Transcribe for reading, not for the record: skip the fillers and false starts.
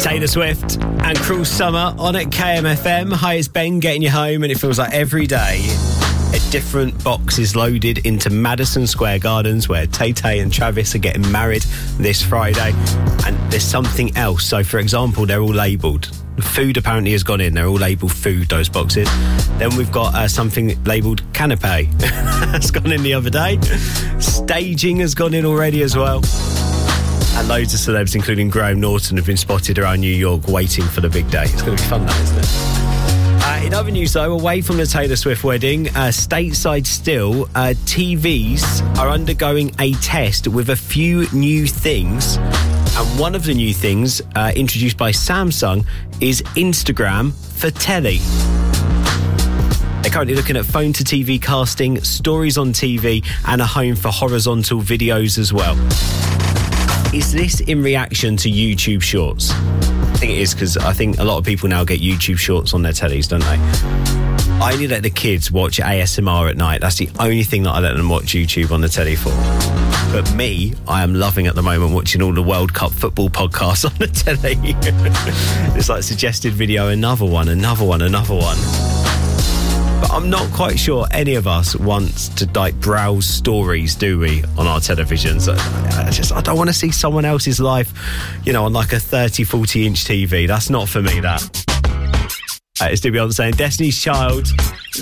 Taylor Swift and Cruel Summer on at KMFM. Hi, it's Ben getting you home, and it feels like every day a different box is loaded into Madison Square Gardens, where Tay-Tay and Travis are getting married this Friday. And there's something else. So, for example, they're all labelled. Food apparently has gone in. They're all labelled food, those boxes. Then we've got something labelled canapé. That's gone in the other day. Staging has gone in already as well. And loads of celebs, including Graham Norton, have been spotted around New York waiting for the big day. It's going to be fun, that, isn't it? In other news, though, away from the Taylor Swift wedding, stateside still, TVs are undergoing a test with a few new things. And one of the new things introduced by Samsung is Instagram for telly. They're currently looking at phone-to-TV casting, stories on TV, and a home for horizontal videos as well. Is this in reaction to YouTube Shorts? I think it is, because I think a lot of people now get YouTube Shorts on their tellies, don't they? I only let the kids watch ASMR at night. That's the only thing that I let them watch YouTube on the telly for. But me, I am loving at the moment watching all the World Cup football podcasts on the telly. It's like suggested video, another one. But I'm not quite sure any of us wants to browse stories, do we, on our televisions? I don't want to see someone else's life, on like a 30, 40 inch TV. That's not for me, that. It's Beyonce and Destiny's Child.